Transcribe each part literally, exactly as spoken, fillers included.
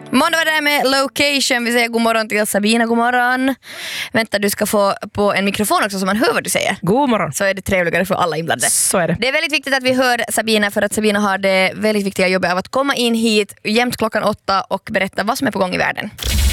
Måndag var det med Location. Vi säger god morgon till Sabina, god morgon. Vänta, du ska få på en mikrofon också så man hör vad du säger. God morgon. Så är det trevligare för alla inblandade. Så är det. Det är väldigt viktigt att vi hör Sabina för att Sabina har det väldigt viktiga jobbet av att komma in hit jämt klockan åtta och berätta vad som är på gång i världen.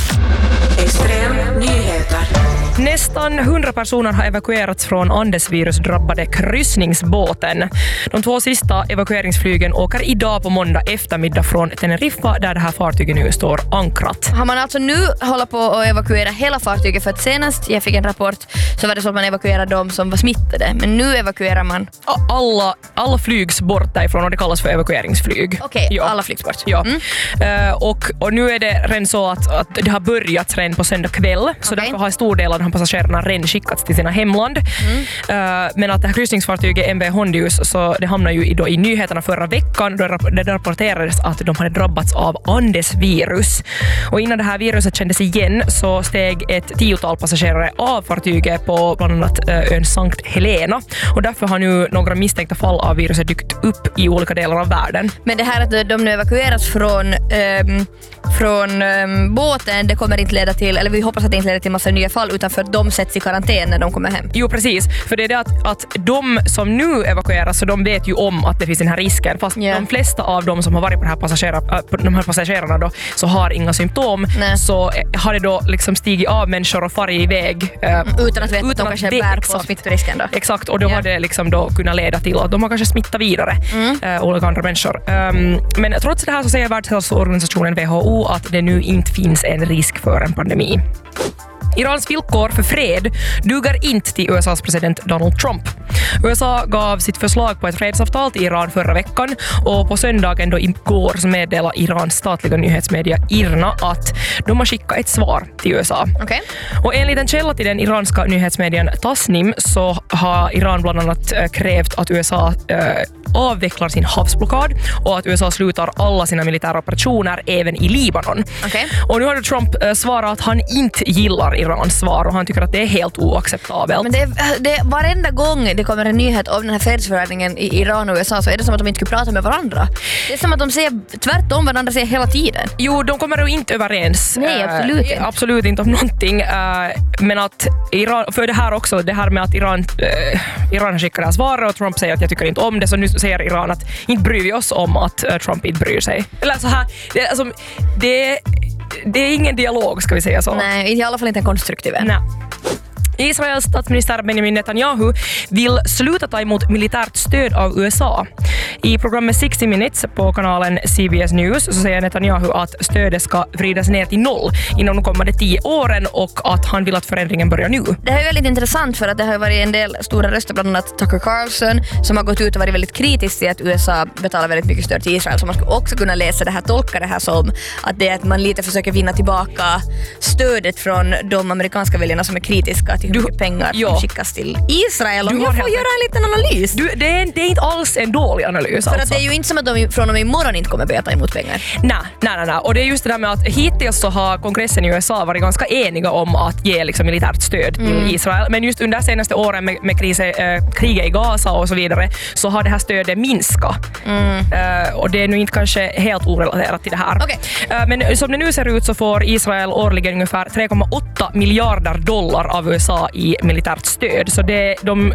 Extrem nyheter. Nästan hundra personer har evakuerats från Andesvirus-drabbade kryssningsbåten. De två sista evakueringsflygen åker idag på måndag eftermiddag från Teneriffa där det här fartyget nu står ankrat. Har man alltså nu hållit på att evakuera hela fartyget? För att senast jag fick en rapport så var det så att man evakuerade de som var smittade. Men nu evakuerar man... Alla, alla flygs bort därifrån och det kallas för evakueringsflyg. Okej, okay, ja. alla flygs bort. Ja. Mm. Uh, och, och nu är det redan så att, att det har börjat redan på söndag kväll. Så okay. därför har en stor del av de här passagerarna redan skickats till sina hemland. Mm. Uh, men att det här kryssningsfartyget M V Hondius, så det hamnade ju då i nyheterna förra veckan då det rapporterades att de hade drabbats av Andesvirus. Och innan det här viruset kändes igen så steg ett tiotal passagerare av fartyget på bland annat ön Sankt Helena. Och därför har nu några misstänkta fall av viruset dykt upp i olika delar av världen. Men det här att de nu evakueras från, um, från um, båten, det kommer inte leda till, eller vi hoppas att det inte leder till massa nya fall utan för att de sätts i karantän när de kommer hem. Jo, precis. För det är det att, att de som nu evakueras, så de vet ju om att det finns den här risken. Fast yeah. de flesta av de som har varit på, det här passagerar, på de här passagerarna då, så har inga symptom. Nej. Så har det då liksom stigit av människor och farit iväg. Eh, utan att veta att de kanske bär på smittorisken då. Exakt, och då yeah. har det liksom då kunnat leda till att de har kanske smittat vidare mm. eh, olika andra människor. Um, men trots det här så säger Världshälsoorganisationen W H O att det nu inte finns en risk för en pandemi. Irans villkor för fred duger inte till U S A:s president Donald Trump. U S A gav sitt förslag på ett fredsavtal till Iran förra veckan och på söndagen då igår så meddelade Irans statliga nyhetsmedia IRNA att de har skickat ett svar till U S A. Okay. Och enligt en källa till den iranska nyhetsmedien Tasnim så har Iran bland annat krävt att U S A äh, avvecklar sin havsblockad och att U S A slutar alla sina militära operationer även i Libanon. Okay. Och nu har Trump äh, svarat att han inte gillar Irans svar och han tycker att det är helt oacceptabelt. Men det, det, varenda gång det kommer en nyhet om den här fredsförhandlingen i Iran och U S A så är det som att de inte skulle prata med varandra. Det är som att de säger tvärtom varandra säger hela tiden. Jo, de kommer ju inte överens. Nej, absolut inte. Uh, absolut inte om någonting. Uh, men att Iran, för det här också, det här med att Iran, uh, Iran skickar det här svaret och Trump säger att jag tycker inte om det, så nu säger Iran att inte bryr vi oss om att uh, Trump inte bryr sig. Eller så här, det, alltså, det, det är ingen dialog, ska vi säga så. Nej, i alla fall inte en konstruktiv en. Nej. Israels statsminister Benjamin Netanyahu vill sluta ta emot militärt stöd av U S A. I programmet sextio minutes på kanalen C B S News så säger Netanyahu att stödet ska vridas ner till noll inom de kommande tio åren och att han vill att förändringen börjar nu. Det här är väldigt intressant för att det har varit en del stora röster, bland annat Tucker Carlson, som har gått ut och varit väldigt kritisk till att U S A betalar väldigt mycket stöd till Israel. Så man ska också kunna läsa det här, tolka det här som att det är att man lite försöker vinna tillbaka stödet från de amerikanska väljarna som är kritiska till hur mycket pengar ja. som skickas till Israel. Om du jag får göra en liten analys. Du, det, är, det är inte alls en dålig analys. För alltså. att det är ju inte som att de från och med imorgon inte kommer beta emot pengar. Nej, nej, nej, nej. Och det är just det där med att hittills så har kongressen i U S A varit ganska eniga om att ge liksom militärt stöd till mm. Israel. Men just under senaste åren med, med krise, äh, kriget i Gaza och så vidare så har det här stödet minskat. Mm. Uh, och det är nu inte kanske helt orelaterat till det här. Okay. Uh, men som det nu ser ut så får Israel årligen ungefär tre komma åtta miljarder dollar av U S A i militärt stöd. Så det, de,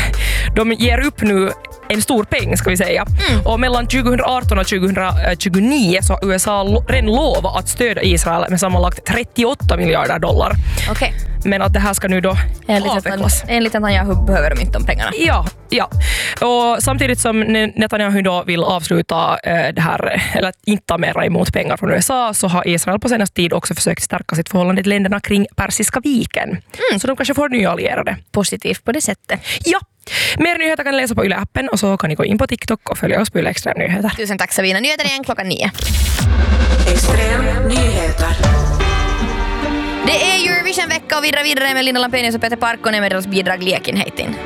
de ger upp nu en stor peng, ska vi säga. Mm. Och mellan tjugoarton och tjugohundratjugonio så har U S A redan lovat att stödja Israel med sammanlagt trettioåtta miljarder dollar. Okay. Men att det här ska nu då avvecklas. Enligt Netanyahu behöver de inte de pengarna. Ja, ja. Och samtidigt som Netanyahu då vill avsluta äh, det här, eller inte ta mer emot pengar från U S A, så har Israel på senaste tid också försökt stärka sitt förhållande till länderna kring Persiska viken. Mm. Så de kanske får nya allierade. Positivt på det sättet. Ja. Mer nyheter kan ni läsa på Yle-appen och så kan ni gå in på TikTok och följa oss på Yle Extrem Nyheter. Tusen tack Sabina. Nyheter igen klockan nio. Extrem Nyheter. Det är Eurovision-vecka och vi drar vidare med Linda Lampenius och Peter Parkkonen med deras bidrag Liekin heitin.